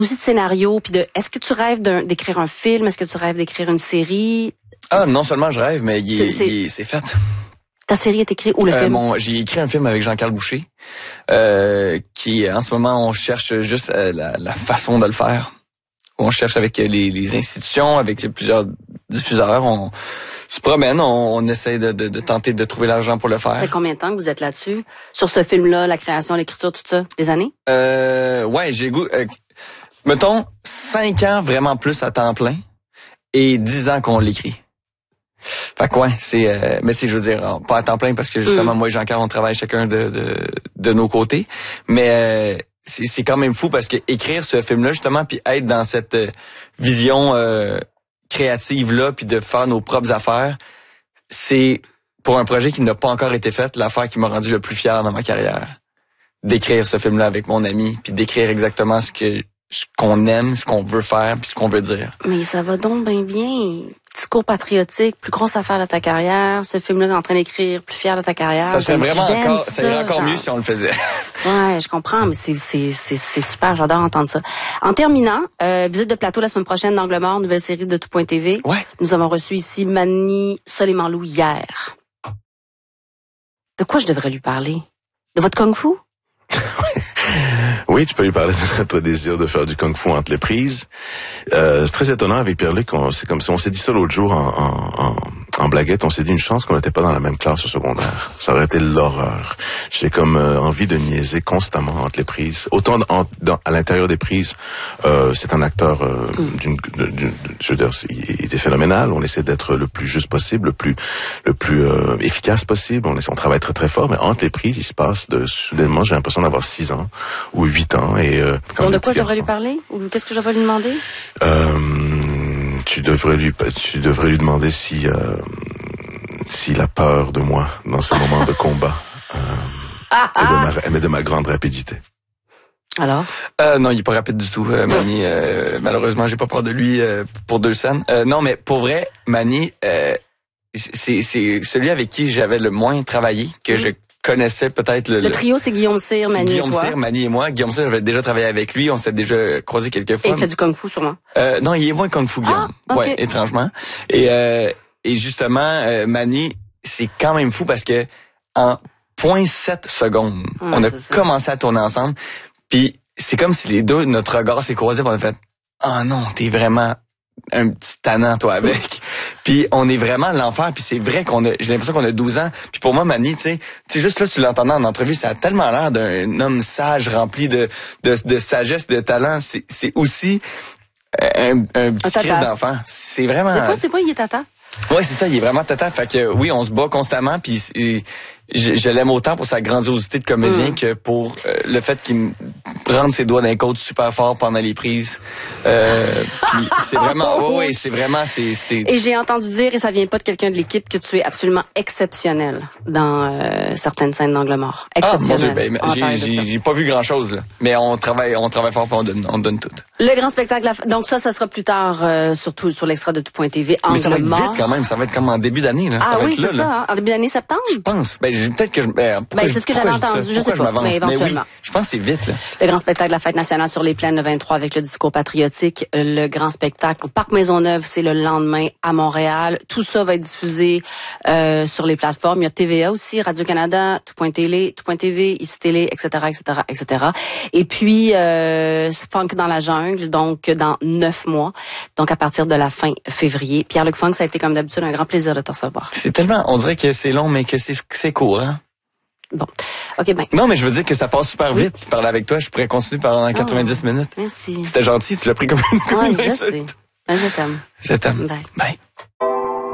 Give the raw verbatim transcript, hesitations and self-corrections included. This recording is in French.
aussi de scénario, puis de, est-ce que tu rêves d'un, d'écrire un film? Est-ce que tu rêves d'écrire une série? Ah, non seulement je rêve, mais il, C'est- est- c'est- il est- c'est fait. Ta série est écrite ou le Euh, film? mon, j'ai écrit un film avec Jean-Carl Boucher, euh, qui, en ce moment, on cherche juste euh, la, la façon de le faire. On cherche avec les, les institutions, avec plusieurs diffuseurs, on se promène, on, on essaie de, de, de tenter de trouver l'argent pour le Ça fait faire. combien de temps que vous êtes là-dessus? Sur ce film-là, la création, l'écriture, tout ça? Des années? Euh, ouais, j'ai goût, euh, mettons, cinq ans vraiment plus à temps plein et dix ans qu'on l'écrit. Fait que ouais, c'est, euh, mais c'est, je veux dire, pas à temps plein parce que justement, Mm. moi et Jean-Carl, on travaille chacun de, de, de nos côtés, mais euh, c'est, c'est quand même fou parce que écrire ce film-là, justement, puis être dans cette euh, vision euh, créative-là, puis de faire nos propres affaires, c'est, pour un projet qui n'a pas encore été fait, l'affaire qui m'a rendu le plus fier dans ma carrière. D'écrire ce film-là avec mon ami, puis d'écrire exactement ce que ce qu'on aime, ce qu'on veut faire, puis ce qu'on veut dire. Mais ça va donc bien bien. Discours patriotique, plus grosse affaire de ta carrière. Ce film-là, t'es en train d'écrire, plus fier de ta carrière. Ça serait J'aime- vraiment j'aime encore, ça irait encore genre. mieux si on le faisait. Ouais, je comprends, mais c'est c'est c'est c'est super. J'adore entendre ça. En terminant, euh, visite de plateau la semaine prochaine d'Angle Mort, nouvelle série de tout.tv. Ouais. Nous avons reçu ici Mani Soleimanlou hier. De quoi je devrais lui parler? De votre kung-fu? Oui, tu peux lui parler de notre désir de faire du kung-fu entre les prises. Euh, c'est très étonnant avec Pierre-Luc, on- c'est comme si on s'est dit ça l'autre jour en, en, en, en blaguette, on s'est dit une chance qu'on n'était pas dans la même classe au secondaire. Ça aurait été l'horreur. J'ai comme euh, envie de niaiser constamment entre les prises. Autant en, dans, à l'intérieur des prises, euh, c'est un acteur euh, d'une, d'une, je veux dire, c'est- il était phénoménal. On essaie d'être le plus juste possible, le plus le plus euh, efficace possible. On, essaie, on travaille très très fort, mais entre les prises, il se passe de soudainement, j'ai l'impression d'avoir six ans ou huit ans et euh, comme Donc, de des quoi petits je devrais lui garçons. parler? Ou qu'est-ce que je devrais lui demander? Euh, tu devrais lui, tu devrais lui demander si, euh, s'il a peur de moi dans ces moments de combat, euh, et, de ma, mais de ma grande rapidité. Alors? Euh, non, il est pas rapide du tout, euh, Manny. Euh, malheureusement, j'ai pas peur de lui euh, pour deux scènes. Euh, non, mais pour vrai, Manny, euh, c'est, c'est celui avec qui j'avais le moins travaillé, que Mm. je connaissais peut-être le... Le trio, c'est Guillaume Cyr, c'est Mani et Guillaume toi. Cyr, Manny et moi. Guillaume Cyr, j'avais déjà travaillé avec lui, on s'est déjà croisé quelques Et fois. il fait du kung-fu, sûrement. Euh, non, il est moins kung fu, Guillaume. Ah, ok. Ouais, étrangement. Et, euh, et justement, euh, Manny, c'est quand même fou parce que en zéro virgule sept secondes, Ouais, on a c'est ça. commencé à tourner ensemble. Puis c'est comme si les deux, notre regard s'est croisé, puis on a fait « Ah non, t'es vraiment un petit tannant, toi, avec. » Puis on est vraiment l'enfer, puis c'est vrai qu'on a, j'ai l'impression qu'on a douze ans. Puis pour moi, Manny, tu sais, tu sais, juste là, tu l'entendais en entrevue, ça a tellement l'air d'un homme sage, rempli de, de, de sagesse, de talent. C'est, c'est aussi un, un petit tata. Christ d'enfant. C'est vraiment... Des fois, c'est quoi, il est tata? Ouais, c'est ça, il est vraiment tata. Fait que oui, on se bat constamment, puis c'est- je, je l'aime autant pour sa grandiosité de comédien Mm. que pour euh, le fait qu'il me rentre ses doigts d'un côte super fort pendant les prises. Euh, puis c'est vraiment, ouais, ouais, c'est vraiment, c'est, c'est. Et j'ai entendu dire, et ça vient pas de quelqu'un de l'équipe, que tu es absolument exceptionnel dans euh, certaines scènes d'Angle Mort. Ah, mon Dieu, Exceptionnel. ben, On va j'ai, parler de j'ai, ça. j'ai pas vu grand chose là, mais on travaille, on travaille fort, puis on donne, on donne tout. Le grand spectacle, la f- donc ça, ça sera plus tard, euh, surtout sur l'extra de tout.tv. Mais ça va Angle être Mort. vite quand même, ça va être comme en début d'année là. Ah ça va oui, être là, c'est là. ça, hein, en début d'année septembre. Je pense. Ben, j'ai- peut-être que je. Ben, pourquoi Ben, je- c'est ce que pourquoi j'avais je dis ça? entendu, je Pourquoi sais pas, m'avance? mais éventuellement. oui, je pense que c'est vite là. Le grand spectacle de la fête nationale sur les plaines le vingt-trois avec le discours patriotique. Le grand spectacle au Parc Maisonneuve, c'est le lendemain à Montréal. Tout ça va être diffusé euh, sur les plateformes. Il y a T V A aussi, Radio-Canada, tout.tv, tout.tv, Ici Télé, et cetera, et cetera, et cetera. Et puis, euh, Funk dans la jungle, donc dans neuf mois. Donc à partir de la fin février. Pierre-Luc Funk, ça a été comme d'habitude un grand plaisir de te recevoir. C'est tellement, on dirait que c'est long, mais que c'est, c'est court, hein? Bon, ok, ben, Non, mais je veux dire que ça passe super Oui. vite. Parler avec toi, je pourrais continuer pendant quatre-vingt-dix minutes. merci. C'était gentil, tu l'as pris comme une, comme Ouais, une je insulte. sais. Ben, je t'aime. Je t'aime. Bye. Bye.